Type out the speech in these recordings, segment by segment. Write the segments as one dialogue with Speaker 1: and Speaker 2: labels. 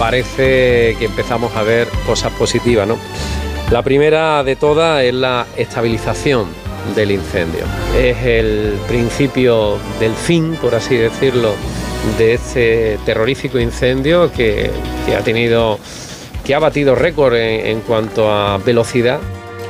Speaker 1: parece que empezamos a ver cosas positivas, ¿no? La primera de todas es la estabilización del incendio. Es el principio del fin, por así decirlo, de este terrorífico incendio que ha batido récord en cuanto a velocidad.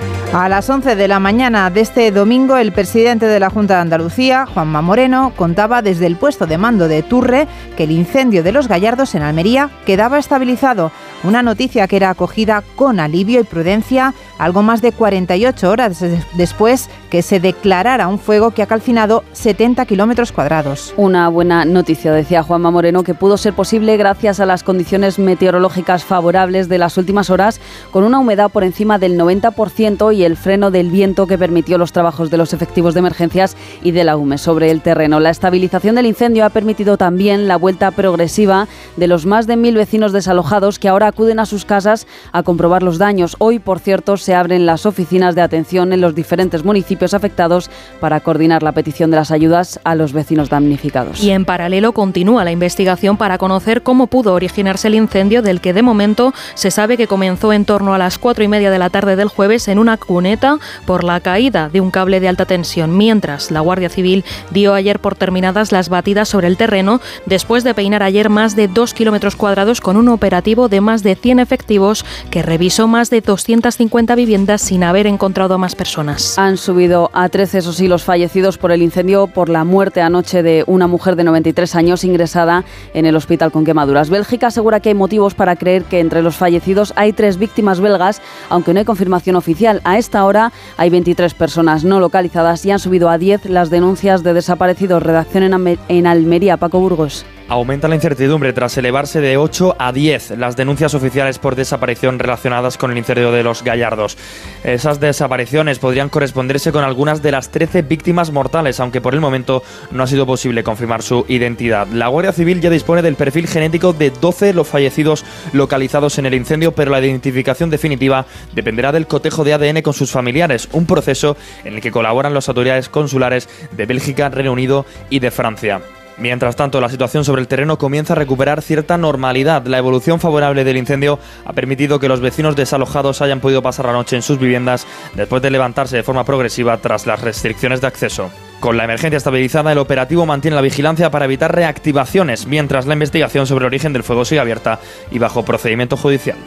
Speaker 2: A las 11 de la mañana de este domingo, el presidente de la Junta de Andalucía, Juanma Moreno, contaba desde el puesto de mando de Turre que el incendio de Los Gallardos en Almería quedaba estabilizado. Una noticia que era acogida con alivio y prudencia algo más de 48 horas después que se declarara un fuego que ha calcinado 70 kilómetros cuadrados.
Speaker 3: Una buena noticia, decía Juanma Moreno, que pudo ser posible gracias a las condiciones meteorológicas favorables de las últimas horas, con una humedad por encima del 90% y el freno del viento que permitió los trabajos de los efectivos de emergencias y de la UME sobre el terreno. La estabilización del incendio ha permitido también la vuelta progresiva de los más de 1.000 vecinos desalojados que ahora acuden a sus casas a comprobar los daños. Hoy, por cierto, se abren las oficinas de atención en los diferentes municipios afectados para coordinar la petición de las ayudas a los vecinos damnificados.
Speaker 4: Y en paralelo continúa la investigación para conocer cómo pudo originarse el incendio, del que de momento se sabe que comenzó en torno a las 4:30 de la tarde del jueves en una cuneta por la caída de un cable de alta tensión, mientras la Guardia Civil dio ayer por terminadas las batidas sobre el terreno después de peinar ayer más de 2 kilómetros cuadrados con un operativo de más de 100 efectivos que revisó más de 250 viviendas sin haber encontrado a más personas.
Speaker 3: Han subido a 13, eso sí, los fallecidos por el incendio por la muerte anoche de una mujer de 93 años ingresada en el hospital con quemaduras. Bélgica asegura que hay motivos para creer que entre los fallecidos hay 3 víctimas belgas, aunque no hay confirmación oficial. A esta hora hay 23 personas no localizadas y han subido a 10 las denuncias de desaparecidos. Redacción en Almería, Paco Burgos.
Speaker 5: Aumenta la incertidumbre tras elevarse de 8 a 10 las denuncias oficiales por desaparición relacionadas con el incendio de Los Gallardos. Esas desapariciones podrían corresponderse con algunas de las 13 víctimas mortales, aunque por el momento no ha sido posible confirmar su identidad. La Guardia Civil ya dispone del perfil genético de 12 los fallecidos localizados en el incendio, pero la identificación definitiva dependerá del cotejo de ADN con sus familiares, un proceso en el que colaboran las autoridades consulares de Bélgica, Reino Unido y de Francia. Mientras tanto, la situación sobre el terreno comienza a recuperar cierta normalidad. La evolución favorable del incendio ha permitido que los vecinos desalojados hayan podido pasar la noche en sus viviendas después de levantarse de forma progresiva tras las restricciones de acceso. Con la emergencia estabilizada, el operativo mantiene la vigilancia para evitar reactivaciones, mientras la investigación sobre el origen del fuego sigue abierta y bajo procedimiento judicial.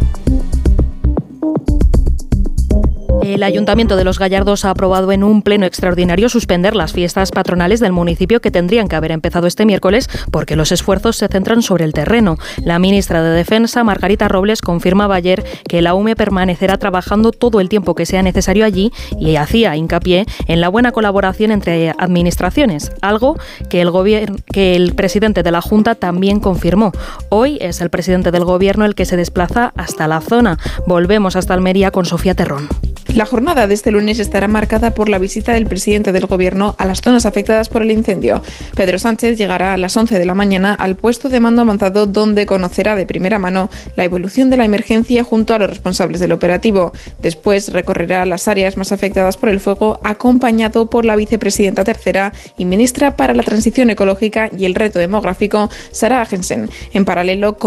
Speaker 4: El Ayuntamiento de Los Gallardos ha aprobado en un pleno extraordinario suspender las fiestas patronales del municipio, que tendrían que haber empezado este miércoles porque los esfuerzos se centran sobre el terreno. La ministra de Defensa, Margarita Robles, confirmaba ayer que la UME permanecerá trabajando todo el tiempo que sea necesario allí y hacía hincapié en la buena colaboración entre administraciones, algo que el presidente de la Junta también confirmó. Hoy es el presidente del Gobierno el que se desplaza hasta la zona. Volvemos hasta Almería con Sofía Terrón.
Speaker 6: La jornada de este lunes estará marcada por la visita del presidente del Gobierno a las zonas afectadas por el incendio. Pedro Sánchez llegará a las 11 de la mañana al puesto de mando avanzado, donde conocerá de primera mano la evolución de la emergencia junto a los responsables del operativo. Después recorrerá las áreas más afectadas por el fuego, acompañado por la vicepresidenta tercera y ministra para la Transición Ecológica y el Reto Demográfico, Sara Agensen. En paralelo,